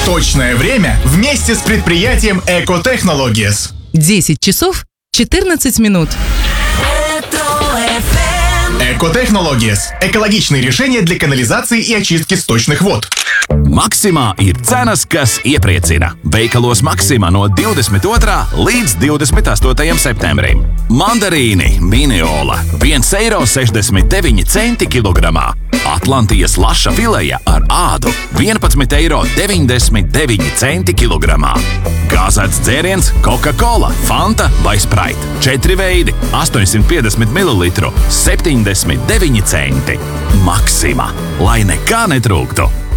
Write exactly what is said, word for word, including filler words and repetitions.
Точное время вместе с предприятием Экотехнологиес. десять часов четырнадцать минут. Экотехнологиес – экологичные решения для канализации и очистки сточных вод. Maksimā ir cenas, kas iepriecina. Veikalos Maksimā no divdesmit otrā līdz divdesmit astotajam septembrim. Mandarīni Miniola viens eiro sešdesmit deviņi centi kilogramā. Atlantijas laša fileja ar ādu vienpadsmit eiro deviņdesmit deviņi centi kilogramā. Gāzēts dzēriens Coca-Cola, Fanta vai Sprite. Četri veidi – astoņsimt piecdesmit mililitru, septiņdesmit deviņi centi. Maksimā, lai nekā netrūktu.